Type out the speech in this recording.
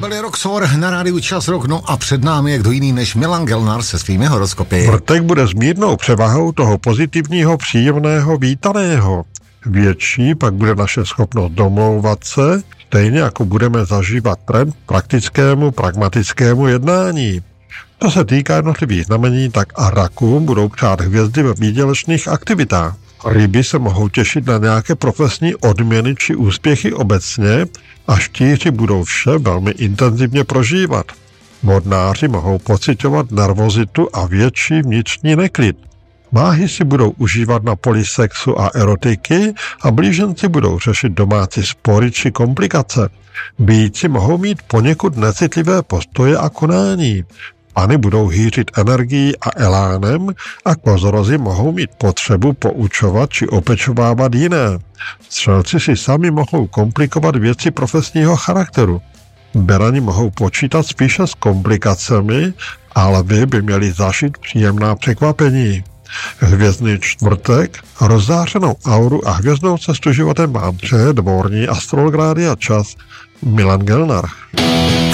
byli Roxor na rádiu Čas Rock, no a před námi jak do jiný než Milan Gelnar se svými horoskopy. Vrtek bude s mírnou převahou toho pozitivního, příjemného, vítaného. Větší pak bude naše schopnost domlouvat se, stejně jako budeme zažívat trend praktickému, pragmatickému jednání. To se týká jednotlivých znamení, tak a rakům budou přát hvězdy ve výdělečných aktivitách. Ryby se mohou těšit na nějaké profesní odměny či úspěchy obecně a štíři budou vše velmi intenzivně prožívat. Vodnáři mohou pociťovat nervozitu a větší vnitřní neklid. Máhy si budou užívat na poli sexu a erotiky a blíženci budou řešit domácí spory či komplikace. Býci mohou mít poněkud necitlivé postoje a konání. Pany budou hýřit energií a elánem a kozorozy mohou mít potřebu poučovat či opečovávat jiné. Střelci si sami mohou komplikovat věci profesního charakteru. Berani mohou počítat spíše s komplikacemi, ale vy by měli zažít příjemná překvapení. Hvězdný čtvrtek, rozzářenou auru a hvězdnou cestu životem vám přeje dvorní astrolog Rádia Čas Milan Gelnar.